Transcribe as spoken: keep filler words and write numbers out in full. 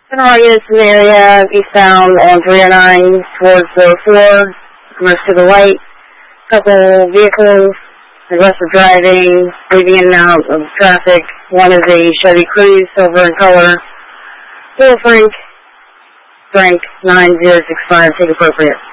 General Unison area, eastbound on three oh nine towards the four, commerce to the light. Couple vehicles, aggressive driving, weaving in and out of traffic. One is a Chevy Cruze, silver in color. Four Frank, Frank nine zero six five, take appropriate.